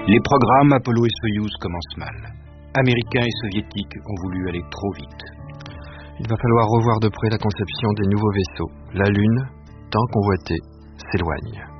Les programmes Apollo et Soyouz commencent mal. Américains et soviétiques ont voulu aller trop vite. Il va falloir revoir de près la conception des nouveaux vaisseaux. La Lune, tant convoitée, s'éloigne.